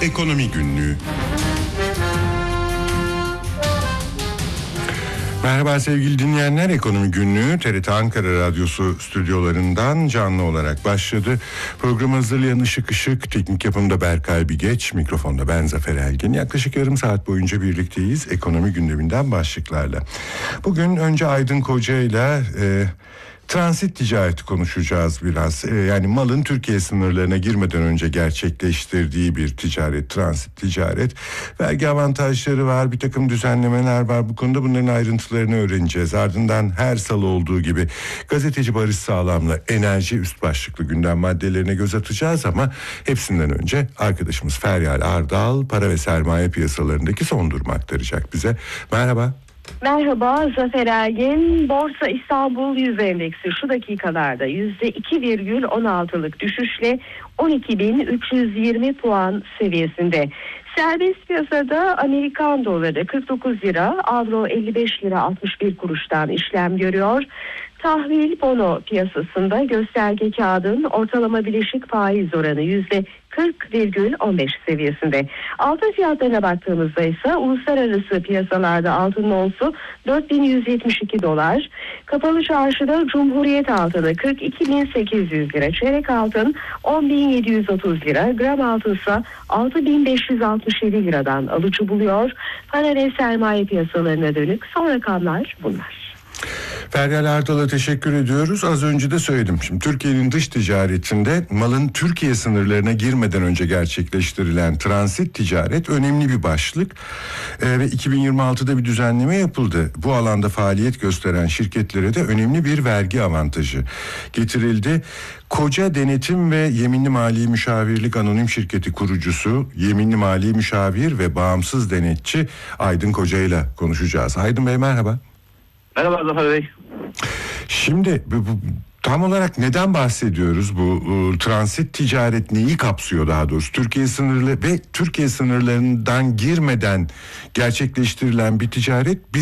Ekonomi Günlüğü. Merhaba sevgili dinleyenler, Ekonomi Günlüğü TRT Ankara Radyosu stüdyolarından canlı olarak başladı. Programı hazırlayan Işık, teknik yapımda Berkay Bigeç, mikrofonda ben Zafer Elgin. Yaklaşık yarım saat boyunca birlikteyiz ekonomi gündeminden başlıklarla. Bugün önce Aydın Koca'yla transit ticareti konuşacağız biraz. Yani malın Türkiye sınırlarına girmeden önce gerçekleştirdiği bir ticaret, transit ticaret. Vergi avantajları var, bir takım düzenlemeler var. Bu konuda bunların ayrıntılarını öğreneceğiz. Ardından her salı olduğu gibi gazeteci Barış Sağlam'la enerji üst başlıklı gündem maddelerine göz atacağız ama hepsinden önce arkadaşımız Feryal Ardal para ve sermaye piyasalarındaki son durumu aktaracak bize. Merhaba. Merhaba Zafer Ergin. Borsa İstanbul Yüz Endeksi şu dakikalarda %2,16'lık düşüşle 12.320 puan seviyesinde. Serbest piyasada Amerikan doları 49 lira, avro 55 lira 61 kuruştan işlem görüyor. Tahvil bono piyasasında gösterge kağıdın ortalama bileşik faiz oranı %40,15 seviyesinde. Altın fiyatlarına baktığımızda ise uluslararası piyasalarda altının onsu 4.172 dolar. Kapalı çarşıda Cumhuriyet altını 42.800 lira, çeyrek altın 10.730 lira, gram altınsa 6.567 liradan alıcı buluyor. Para ve sermaye piyasalarına dönük son rakamlar bunlar. Feryal Ardal'a teşekkür ediyoruz. Az önce de söyledim. Şimdi Türkiye'nin dış ticaretinde malın Türkiye sınırlarına girmeden önce gerçekleştirilen transit ticaret önemli bir başlık. Ve 2026'da bir düzenleme yapıldı. Bu alanda faaliyet gösteren şirketlere de önemli bir vergi avantajı getirildi. Koca Denetim ve Yeminli Mali Müşavirlik Anonim Şirketi kurucusu, yeminli mali müşavir ve bağımsız denetçi Aydın Koca ile konuşacağız. Aydın Bey merhaba. Merhaba Zafer Bey. Şimdi tam olarak neden bahsediyoruz? Bu transit ticaret neyi kapsıyor daha doğrusu? Türkiye sınırları ve Türkiye sınırlarından girmeden gerçekleştirilen bir ticaret